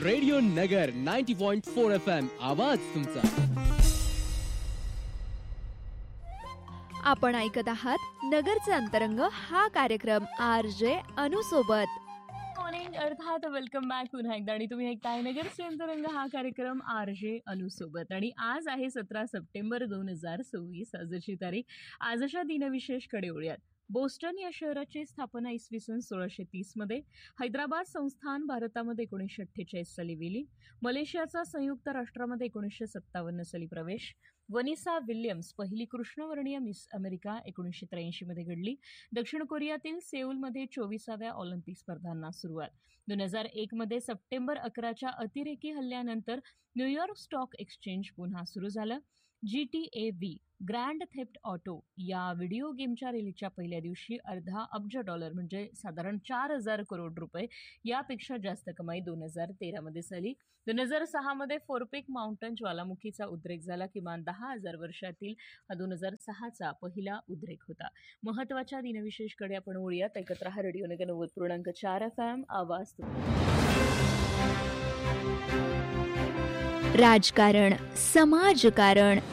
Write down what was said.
Radio नगर 90.4 FM आवाज तुमचा. आपण ऐकत आहात नगरचे अंतरंग हा कार्यक्रम RJ अनु सोबत. मॉर्निंग अर्थात वेलकम बॅक पुन्हा एकदा. आणि तुम्ही ऐकताय नगरचे अंतरंग हा कार्यक्रम RJ अनु सोबत. आणि आज आहे 17 सप्टेंबर 2026. आजची तारीख. आजच्या दिनविशेषकडे वळूयात. बोस्टन या शहराची स्थापना इसवी सन 1630 मध्ये. हैदराबाद संस्थान भारतामध्ये 1948 साली विलीन. मलेशियाचा संयुक्त राष्ट्रामध्ये 1957 साली प्रवेश. वनिसा विल्यम्स पहिली कृष्णवर्णीय मिस अमेरिका 1983 मध्ये घडली. दक्षिण कोरियातील सेऊलमध्ये 24व्या ऑलिम्पिक स्पर्धांना सुरुवात. 2001 मध्ये सप्टेंबर 11च्या अतिरेकी हल्ल्यानंतर न्यूयॉर्क स्टॉक एक्सचेंज पुन्हा सुरू झालं. GTA V grand theft auto या व्हिडिओ गेमच्या रिलीजच्या पहिल्या दिवशी $1.5 अब्ज म्हणजे साधारण 4,000 करोड रुपये यापेक्षा जास्त कमाई 2013 मध्ये झाली. 2006 मध्ये फोरपेक माउंटन ज्वालामुखीचा उद्रेक झाला. किमान 10,000 वर्षातील हा 2006चा पहिला उद्रेक होता. महत्वाच्या दिनविशेषकडे आपण वळूयात. ऐकत रहा रेडिओ नगर 90.4 FM आवाज. राजकारण, समाजकारण,